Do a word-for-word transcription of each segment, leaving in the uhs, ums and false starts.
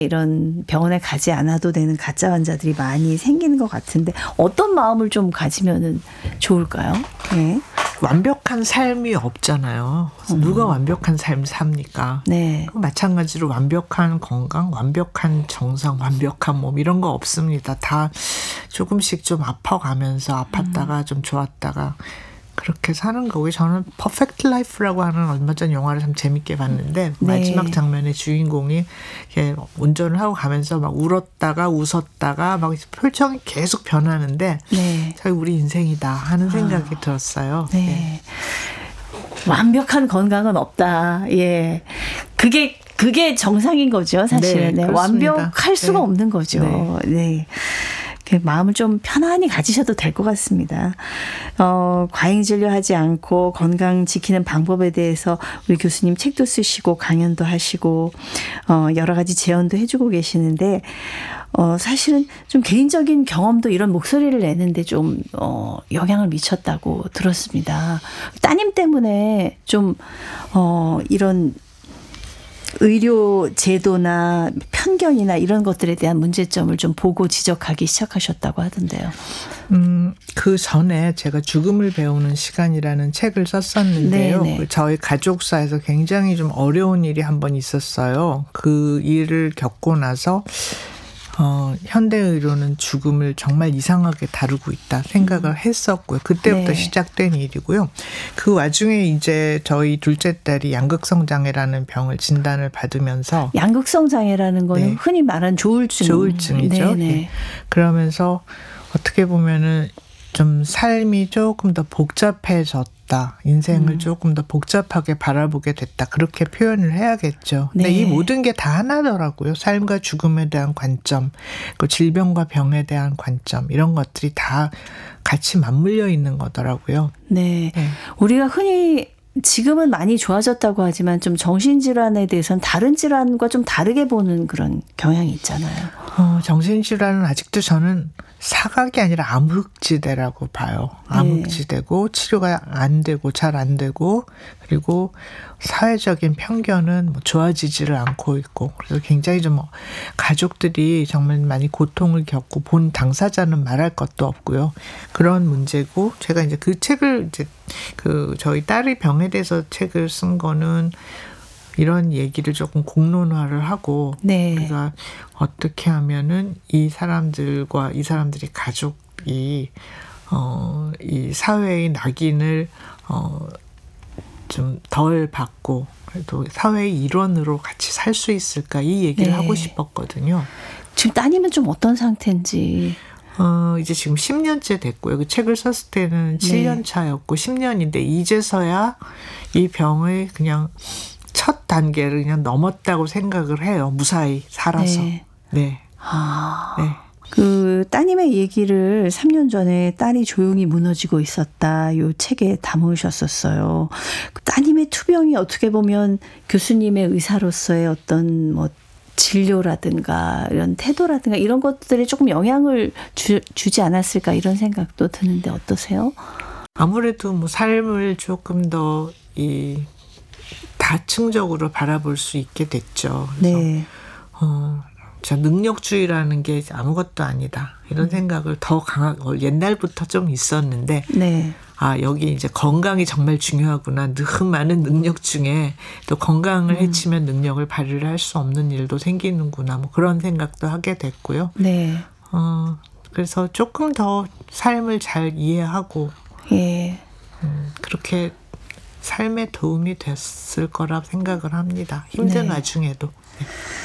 이런 병원에 가지 않아도 되는 가짜 환자들이 많이 생기는 것 같은데 어떤 마음을 좀 가지면은 좋을까요? 네. 완벽한 삶이 없잖아요. 음. 누가 완벽한 삶 삽니까? 네. 마찬가지로 완벽한 건강, 완벽한 정상, 완벽한 몸 이런 거 없습니다. 다 조금씩 좀 아파가면서 아팠다가 음. 좀 좋았다가 그렇게 사는 거고요. 저는 퍼펙트 라이프라고 하는 얼마 전 영화를 참 재밌게 봤는데 네. 마지막 장면에 주인공이 이렇게 운전을 하고 가면서 막 울었다가 웃었다가 막 표정이 계속 변하는데 네. 저희 우리 인생이다 하는 생각이 아. 들었어요. 네. 네. 완벽한 건강은 없다. 예. 그게 그게 정상인 거죠, 사실은. 네, 네, 완벽할 수가 네. 없는 거죠. 네. 네. 마음을 좀 편안히 가지셔도 될 것 같습니다. 어, 과잉 진료하지 않고 건강 지키는 방법에 대해서 우리 교수님 책도 쓰시고 강연도 하시고 어, 여러 가지 제언도 해주고 계시는데 어, 사실은 좀 개인적인 경험도 이런 목소리를 내는데 좀 어, 영향을 미쳤다고 들었습니다. 따님 때문에 좀 어, 이런 의료 제도나 편견이나 이런 것들에 대한 문제점을 좀 보고 지적하기 시작하셨다고 하던데요. 음, 그 전에 제가 죽음을 배우는 시간이라는 책을 썼었는데요. 네네. 저희 가족사에서 굉장히 좀 어려운 일이 한 번 있었어요. 그 일을 겪고 나서 어, 현대의료는 죽음을 정말 이상하게 다루고 있다 생각을 했었고요. 그때부터 네. 시작된 일이고요. 그 와중에 이제 저희 둘째 딸이 양극성 장애라는 병을 진단을 받으면서 양극성 장애라는 거는 네. 흔히 말하는 조울증. 조울증이죠. 네. 그러면서 어떻게 보면은 좀 삶이 조금 더 복잡해졌다. 인생을 음. 조금 더 복잡하게 바라보게 됐다. 그렇게 표현을 해야겠죠. 네. 근데 이 모든 게 다 하나더라고요. 삶과 죽음에 대한 관점, 그 질병과 병에 대한 관점 이런 것들이 다 같이 맞물려 있는 거더라고요. 네. 네. 우리가 흔히 지금은 많이 좋아졌다고 하지만 좀 정신질환에 대해서는 다른 질환과 좀 다르게 보는 그런 경향이 있잖아요. 어, 정신질환은 아직도 저는 사각이 아니라 암흑지대라고 봐요. 암흑지대고 네. 치료가 안 되고 잘 안 되고 그리고 사회적인 편견은 뭐 좋아지지를 않고 있고 그래서 굉장히 좀 가족들이 정말 많이 고통을 겪고 본 당사자는 말할 것도 없고요. 그런 문제고 제가 이제 그 책을 이제 그 저희 딸의 병에 대해서 책을 쓴 거는 이런 얘기를 조금 공론화를 하고 네. 우리가 어떻게 하면은 이 사람들과 이 사람들이 가족이 어, 이 사회의 낙인을 어, 좀 덜 받고 그래도 사회의 일원으로 같이 살 수 있을까 이 얘기를 네. 하고 싶었거든요. 지금 따님은 좀 어떤 상태인지. 어, 이제 지금 십 년째 됐고요. 그 책을 썼을 때는 칠 년 차였고 십 년인데 이제서야 이 병을 그냥 첫 단계를 그냥 넘었다고 생각을 해요. 무사히 살아서. 네. 네. 아. 네. 그 따님의 얘기를 삼 년 전에 딸이 조용히 무너지고 있었다. 요 책에 담으셨었어요. 그 따님의 투병이 어떻게 보면 교수님의 의사로서의 어떤 뭐 진료라든가 이런 태도라든가 이런 것들에 조금 영향을 주, 주지 않았을까 이런 생각도 드는데 어떠세요? 아무래도 뭐 삶을 조금 더 이 다층적으로 바라볼 수 있게 됐죠. 그래서 네. 어, 저 능력주의라는 게 아무것도 아니다. 이런 음. 생각을 더 강하게 옛날부터 좀 있었는데 네. 아 여기 이제 건강이 정말 중요하구나. 늘 많은 능력 중에 또 건강을 음. 해치면 능력을 발휘를 할 수 없는 일도 생기는구나. 뭐 그런 생각도 하게 됐고요. 네. 어, 그래서 조금 더 삶을 잘 이해하고 예. 음, 그렇게 삶에 도움이 됐을 거라 생각을 합니다. 힘든 네. 와중에도. 네.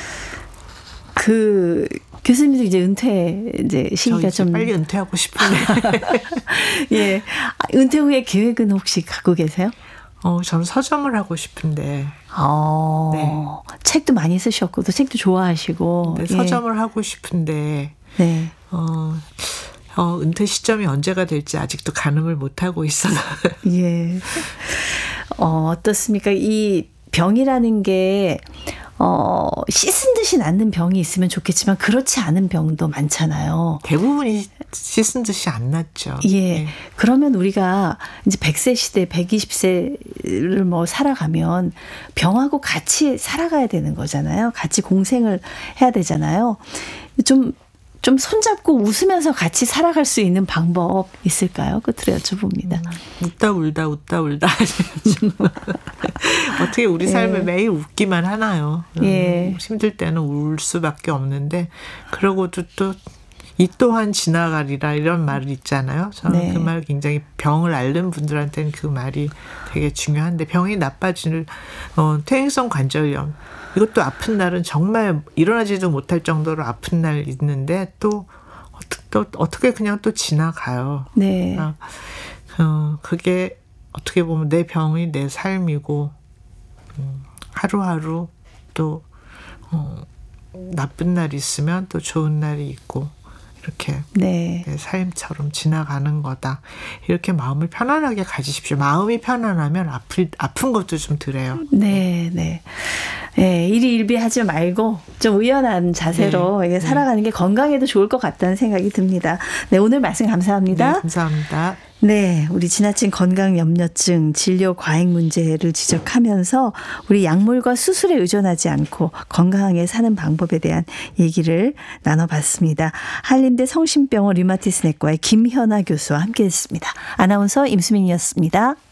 그 교수님도 이제 은퇴 이제 시기가 이제 좀 빨리 은퇴하고 싶은데. 예, 은퇴 후에 계획은 혹시 갖고 계세요? 어, 저는 서점을 하고 싶은데. 어, 네. 책도 많이 쓰셨고 또 책도 좋아하시고. 네, 서점을 예. 하고 싶은데. 네. 어. 어, 은퇴 시점이 언제가 될지 아직도 가늠을 못하고 있어서. 예. 어, 어떻습니까? 이 병이라는 게, 어, 씻은 듯이 낫는 병이 있으면 좋겠지만 그렇지 않은 병도 많잖아요. 대부분이 씻은 듯이 안 낫죠. 예. 네. 그러면 우리가 이제 백 세 시대, 백이십 세를 뭐 살아가면 병하고 같이 살아가야 되는 거잖아요. 같이 공생을 해야 되잖아요. 좀, 좀 손잡고 웃으면서 같이 살아갈 수 있는 방법 있을까요? 끝으로 여쭤봅니다. 음, 웃다 울다 웃다 울다 어떻게 우리 삶에 예. 매일 웃기만 하나요? 예. 음, 힘들 때는 울 수밖에 없는데 그러고도 또 이 또한 지나가리라 이런 말이 있잖아요. 저는 네. 그 말 굉장히 병을 앓는 분들한테는 그 말이 되게 중요한데 병이 나빠지는 어, 퇴행성 관절염 이것도 아픈 날은 정말 일어나지도 못할 정도로 아픈 날 있는데 또, 또 어떻게 그냥 또 지나가요. 네. 어, 어, 그게 어떻게 보면 내 병이 내 삶이고 음, 하루하루 또 어, 나쁜 날이 있으면 또 좋은 날이 있고 이렇게 네. 내 삶처럼 지나가는 거다. 이렇게 마음을 편안하게 가지십시오. 마음이 편안하면 아플, 아픈 것도 좀 덜해요. 네, 네. 네, 일희일비하지 말고 좀 의연한 자세로 네, 이게 네. 살아가는 게 건강에도 좋을 것 같다는 생각이 듭니다. 네, 오늘 말씀 감사합니다. 네, 감사합니다. 네, 우리 지나친 건강염려증, 진료 과잉 문제를 지적하면서 우리 약물과 수술에 의존하지 않고 건강하게 사는 방법에 대한 얘기를 나눠봤습니다. 한림대 성심병원 류마티스 내과의 김현아 교수와 함께했습니다. 아나운서 임수민이었습니다.